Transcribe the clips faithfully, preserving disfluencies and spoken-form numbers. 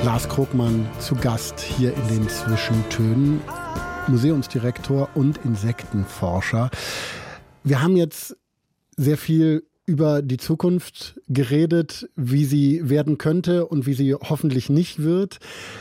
Lars Krogmann zu Gast hier in den Zwischentönen, Museumsdirektor und Insektenforscher. Wir haben jetzt sehr viel über die Zukunft geredet, wie sie werden könnte und wie sie hoffentlich nicht wird.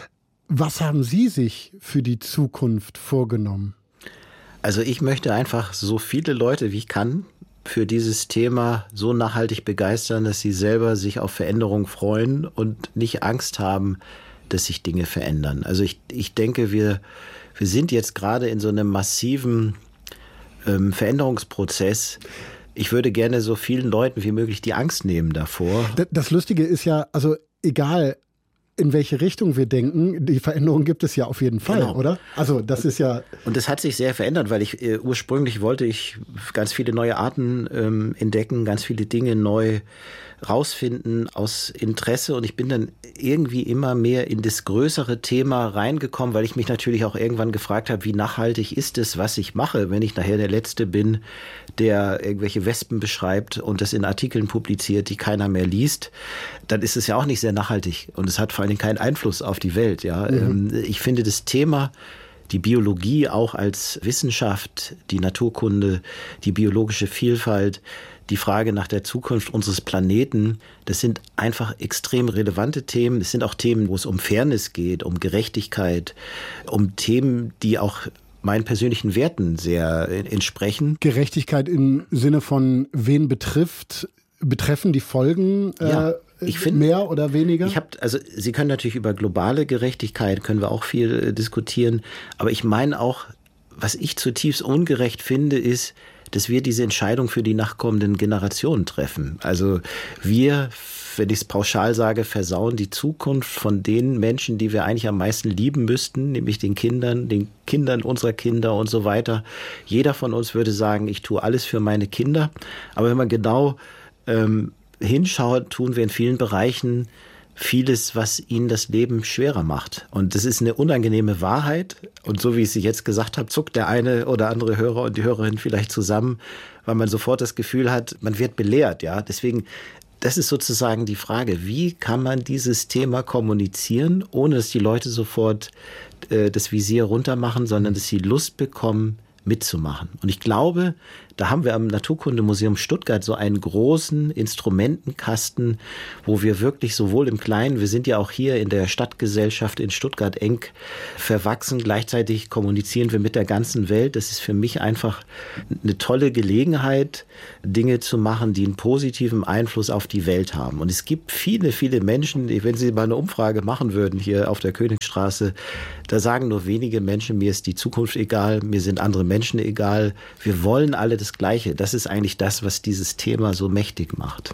Was haben Sie sich für die Zukunft vorgenommen? Also ich möchte einfach so viele Leute wie ich kann für dieses Thema so nachhaltig begeistern, dass sie selber sich auf Veränderung freuen und nicht Angst haben, dass sich Dinge verändern. Also ich, ich denke, wir, wir sind jetzt gerade in so einem massiven ähm, Veränderungsprozess. Ich würde gerne so vielen Leuten wie möglich die Angst nehmen davor. Das Lustige ist ja, also egal in welche Richtung wir denken, die Veränderung gibt es ja auf jeden Fall, genau. Oder? Also das ist ja... Und das hat sich sehr verändert, weil ich äh, ursprünglich wollte ich ganz viele neue Arten ähm, entdecken, ganz viele Dinge neu rausfinden aus Interesse, und ich bin dann irgendwie immer mehr in das größere Thema reingekommen, weil ich mich natürlich auch irgendwann gefragt habe, wie nachhaltig ist es, was ich mache, wenn ich nachher der Letzte bin, der irgendwelche Wespen beschreibt und das in Artikeln publiziert, die keiner mehr liest, dann ist es ja auch nicht sehr nachhaltig und es hat vor allen Dingen keinen Einfluss auf die Welt. Ja, mhm. Ich finde das Thema, die Biologie auch als Wissenschaft, die Naturkunde, die biologische Vielfalt, die Frage nach der Zukunft unseres Planeten, das sind einfach extrem relevante Themen. Es sind auch Themen, wo es um Fairness geht, um Gerechtigkeit, um Themen, die auch meinen persönlichen Werten sehr entsprechen. Gerechtigkeit im Sinne von, wen betrifft, betreffen die Folgen ja, äh, ich find, mehr oder weniger? Ich hab, also Sie können natürlich über globale Gerechtigkeit, können wir auch viel äh, diskutieren, aber ich meine auch, was ich zutiefst ungerecht finde, ist, dass wir diese Entscheidung für die nachkommenden Generationen treffen. Also wir, wenn ich es pauschal sage, versauen die Zukunft von den Menschen, die wir eigentlich am meisten lieben müssten, nämlich den Kindern, den Kindern unserer Kinder und so weiter. Jeder von uns würde sagen, ich tue alles für meine Kinder. Aber wenn man genau ähm, hinschaut, tun wir in vielen Bereichen vieles, was ihnen das Leben schwerer macht. Und das ist eine unangenehme Wahrheit. Und so wie ich sie jetzt gesagt habe, zuckt der eine oder andere Hörer und die Hörerin vielleicht zusammen, weil man sofort das Gefühl hat, man wird belehrt. Ja, deswegen, das ist sozusagen die Frage, wie kann man dieses Thema kommunizieren, ohne dass die Leute sofort äh, das Visier runter machen, sondern dass sie Lust bekommen, mitzumachen. Und ich glaube, da haben wir am Naturkundemuseum Stuttgart so einen großen Instrumentenkasten, wo wir wirklich sowohl im Kleinen, wir sind ja auch hier in der Stadtgesellschaft in Stuttgart eng verwachsen, gleichzeitig kommunizieren wir mit der ganzen Welt. Das ist für mich einfach eine tolle Gelegenheit, Dinge zu machen, die einen positiven Einfluss auf die Welt haben. Und es gibt viele, viele Menschen, wenn Sie mal eine Umfrage machen würden hier auf der Königstraße, da sagen nur wenige Menschen, mir ist die Zukunft egal, mir sind andere Menschen egal. Wir wollen alle das Gleiche. Das ist eigentlich das, was dieses Thema so mächtig macht.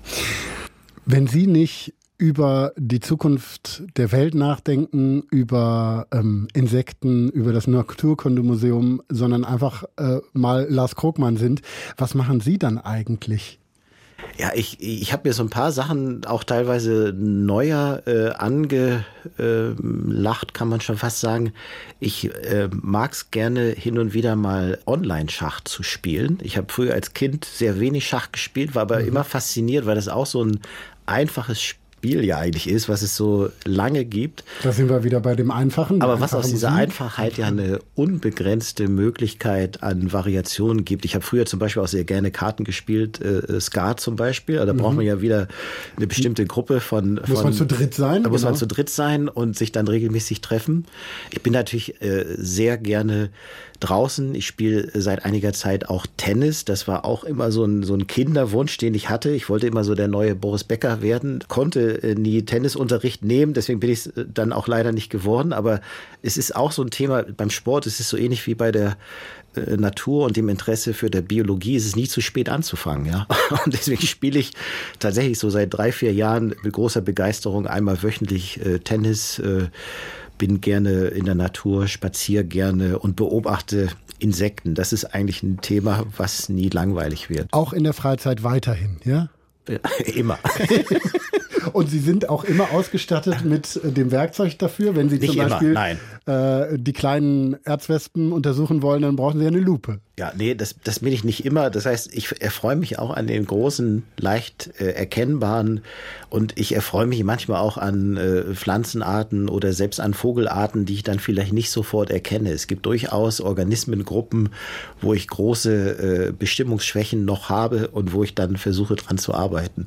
Wenn Sie nicht über die Zukunft der Welt nachdenken, über ähm, Insekten, über das Naturkundemuseum, sondern einfach äh, mal Lars Krogmann sind, was machen Sie dann eigentlich? Ja, ich, ich habe mir so ein paar Sachen auch teilweise neuer äh, angelacht, kann man schon fast sagen. Ich äh, mag es gerne hin und wieder mal Online-Schach zu spielen. Ich habe früher als Kind sehr wenig Schach gespielt, war aber mhm. immer fasziniert, weil das auch so ein einfaches Spiel ja eigentlich ist, was es so lange gibt. Da sind wir wieder bei dem Einfachen. Aber was aus dieser Musik. Einfachheit ja eine unbegrenzte Möglichkeit an Variationen gibt. Ich habe früher zum Beispiel auch sehr gerne Karten gespielt, äh, Skat zum Beispiel. Da mhm. braucht man ja wieder eine bestimmte Gruppe von... Muss von, man zu dritt sein? Da muss genau. man zu dritt sein und sich dann regelmäßig treffen. Ich bin natürlich äh, sehr gerne draußen. Ich spiele seit einiger Zeit auch Tennis. Das war auch immer so ein, so ein Kinderwunsch, den ich hatte. Ich wollte immer so der neue Boris Becker werden, konnte nie Tennisunterricht nehmen, deswegen bin ich es dann auch leider nicht geworden, aber es ist auch so ein Thema beim Sport, es ist so ähnlich wie bei der äh, Natur und dem Interesse für der Biologie, es ist nie zu spät anzufangen, ja, und deswegen spiele ich tatsächlich so seit drei, vier Jahren mit großer Begeisterung einmal wöchentlich äh, Tennis, äh, bin gerne in der Natur, spaziere gerne und beobachte Insekten. Das ist eigentlich ein Thema, was nie langweilig wird. Auch in der Freizeit weiterhin, ja? Immer. Und Sie sind auch immer ausgestattet mit dem Werkzeug dafür, wenn Sie Nicht zum Beispiel immer, nein. Äh, die kleinen Erzwespen untersuchen wollen, dann brauchen Sie eine Lupe. Ja, nee, das, das bin ich nicht immer. Das heißt, ich erfreue mich auch an den großen, leicht äh, erkennbaren und ich erfreue mich manchmal auch an äh, Pflanzenarten oder selbst an Vogelarten, die ich dann vielleicht nicht sofort erkenne. Es gibt durchaus Organismengruppen, wo ich große äh, Bestimmungsschwächen noch habe und wo ich dann versuche, dran zu arbeiten.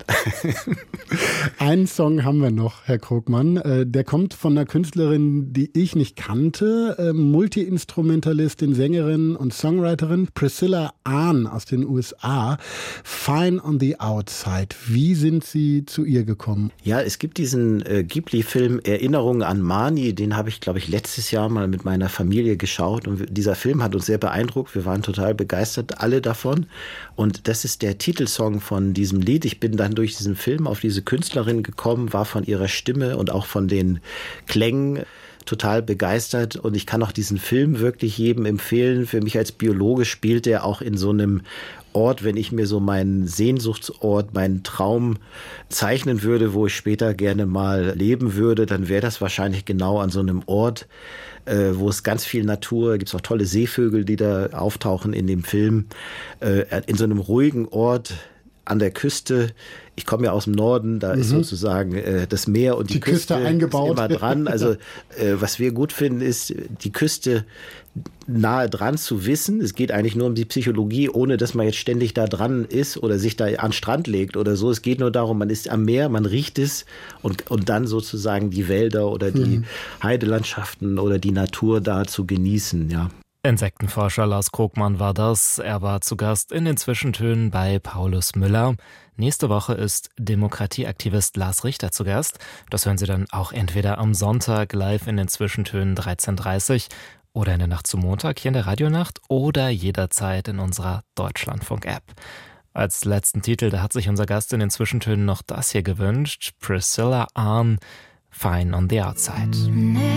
Einen Song haben wir noch, Herr Krogmann. Äh, der kommt von einer Künstlerin, die ich nicht kannte, äh, Multi-Instrumentalistin, Sängerin und Songwriterin, Priscilla Ahn aus den U S A. Fine on the Outside. Wie sind Sie zu ihr gekommen? Ja, es gibt diesen äh, Ghibli-Film Erinnerungen an Marnie, den habe ich, glaube ich, letztes Jahr mal mit meiner Familie geschaut und dieser Film hat uns sehr beeindruckt. Wir waren total begeistert, alle davon. Und das ist der Titelsong von diesem Lied. Ich bin dann durch diesen Film auf diese Künstlerin gekommen, war von ihrer Stimme und auch von den Klängen total begeistert und ich kann auch diesen Film wirklich jedem empfehlen. Für mich als Biologe spielt er auch in so einem Ort, wenn ich mir so meinen Sehnsuchtsort, meinen Traum zeichnen würde, wo ich später gerne mal leben würde, dann wäre das wahrscheinlich genau an so einem Ort, äh, wo es ganz viel Natur, gibt es auch tolle Seevögel, die da auftauchen in dem Film, äh, in so einem ruhigen Ort an der Küste. Ich komme ja aus dem Norden, da mhm. ist sozusagen äh, das Meer und die, die Küste, Küste eingebaut. Ist immer dran. Also äh, was wir gut finden, ist die Küste nahe dran zu wissen. Es geht eigentlich nur um die Psychologie, ohne dass man jetzt ständig da dran ist oder sich da an den Strand legt oder so. Es geht nur darum, man ist am Meer, man riecht es und, und dann sozusagen die Wälder oder die mhm. Heidelandschaften oder die Natur da zu genießen, ja. Insektenforscher Lars Krogmann war das. Er war zu Gast in den Zwischentönen bei Paulus Müller. Nächste Woche ist Demokratieaktivist Lars Richter zu Gast. Das hören Sie dann auch entweder am Sonntag live in den Zwischentönen dreizehn Uhr dreißig oder in der Nacht zum Montag hier in der Radionacht oder jederzeit in unserer Deutschlandfunk-App. Als letzten Titel, da hat sich unser Gast in den Zwischentönen noch das hier gewünscht. Priscilla Ahn, Fine on the Outside.